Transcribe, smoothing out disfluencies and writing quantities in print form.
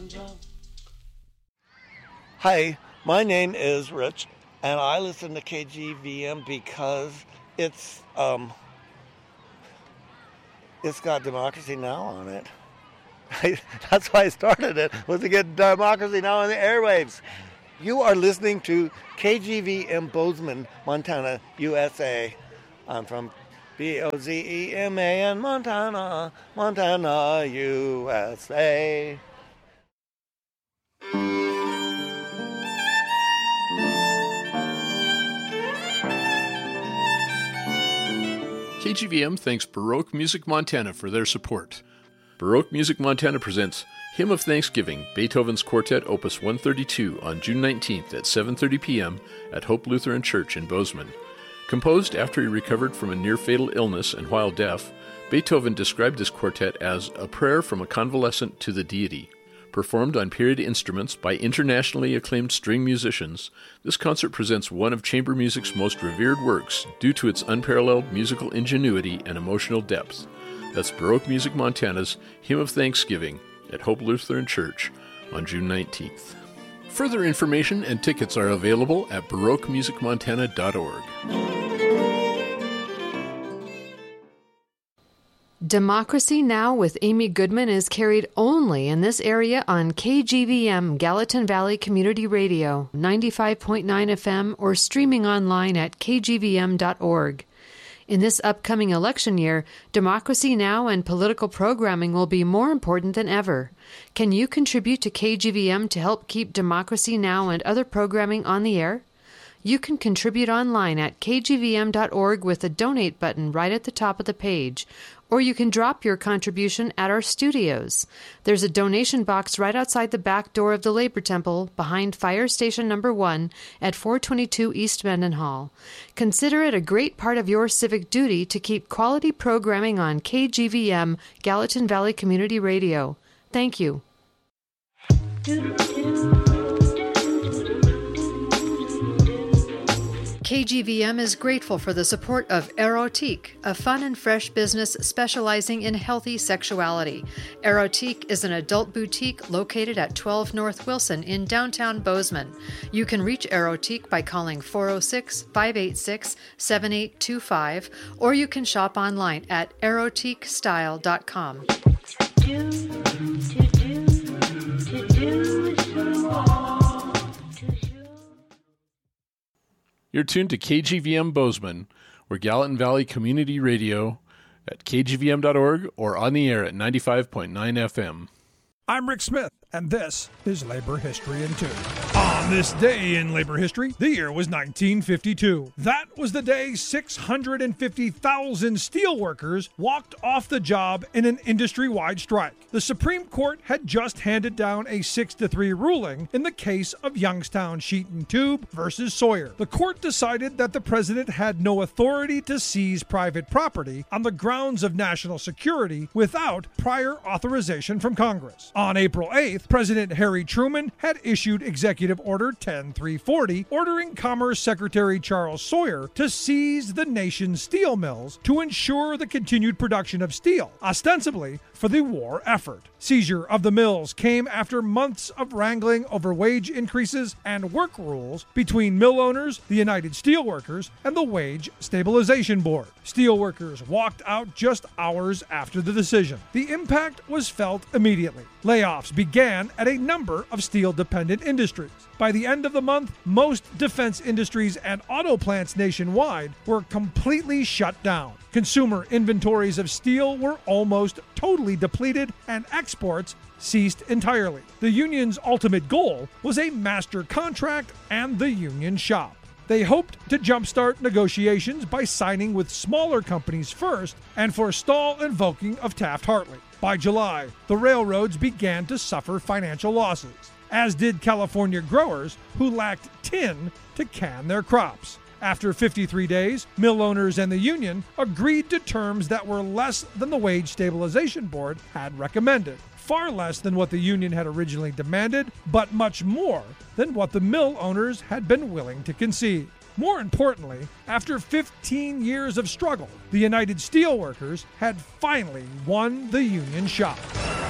Hi, my name is Rich, and I listen to KGVM because it's got Democracy Now! On it. That's why I started it, was to get Democracy Now! On the airwaves. You are listening to KGVM Bozeman, Montana, USA. I'm from BOZEMAN, Montana, Montana, USA. KGVM thanks Baroque Music Montana for their support. Baroque Music Montana presents Hymn of Thanksgiving, Beethoven's Quartet Opus 132 on June 19th at 7:30 p.m. at Hope Lutheran Church in Bozeman. Composed after he recovered from a near-fatal illness and while deaf, Beethoven described this quartet as a prayer from a convalescent to the deity. Performed on period instruments by internationally acclaimed string musicians, this concert presents one of chamber music's most revered works due to its unparalleled musical ingenuity and emotional depth. That's Baroque Music Montana's Hymn of Thanksgiving at Hope Lutheran Church on June 19th. Further information and tickets are available at baroquemusicmontana.org. Democracy Now! With Amy Goodman is carried only in this area on KGVM, Gallatin Valley Community Radio, 95.9 FM, or streaming online at kgvm.org. In this upcoming election year, Democracy Now! And political programming will be more important than ever. Can you contribute to KGVM to help keep Democracy Now! And other programming on the air? You can contribute online at kgvm.org with the donate button right at the top of the page, or you can drop your contribution at our studios. There's a donation box right outside the back door of the Labor Temple behind Fire Station Number 1 at 422 East Mendenhall. Consider it a great part of your civic duty to keep quality programming on KGVM, Gallatin Valley Community Radio. Thank you. KGVM is grateful for the support of Erotique, a fun and fresh business specializing in healthy sexuality. Erotique is an adult boutique located at 12 North Wilson in downtown Bozeman. You can reach Erotique by calling 406-586-7825, or you can shop online at erotiquestyle.com. You're tuned to KGVM Bozeman, or Gallatin Valley Community Radio at kgvm.org or on the air at 95.9 FM. I'm Rick Smith, and this is Labor History in 2. On this day in labor history, the year was 1952. That was the day 650,000 steelworkers walked off the job in an industry-wide strike. The Supreme Court had just handed down a 6-3 ruling in the case of Youngstown Sheet and Tube versus Sawyer. The court decided that the president had no authority to seize private property on the grounds of national security without prior authorization from Congress. On April 8th, President Harry Truman had issued Executive Order 10340, ordering Commerce Secretary Charles Sawyer to seize the nation's steel mills to ensure the continued production of steel, ostensibly for the war effort. Seizure of the mills came after months of wrangling over wage increases and work rules between mill owners, the United Steelworkers, and the Wage Stabilization Board. Steelworkers walked out just hours after the decision. The impact was felt immediately. Layoffs began at a number of steel-dependent industries. By the end of the month, most defense industries and auto plants nationwide were completely shut down. Consumer inventories of steel were almost totally depleted, and exports ceased entirely. The union's ultimate goal was a master contract and the union shop. They hoped to jumpstart negotiations by signing with smaller companies first and forestall invoking of Taft-Hartley. By July, the railroads began to suffer financial losses, as did California growers who lacked tin to can their crops. After 53 days, mill owners and the union agreed to terms that were less than the Wage Stabilization Board had recommended. Far less than what the union had originally demanded, but much more than what the mill owners had been willing to concede. More importantly, after 15 years of struggle, the United Steelworkers had finally won the union shop.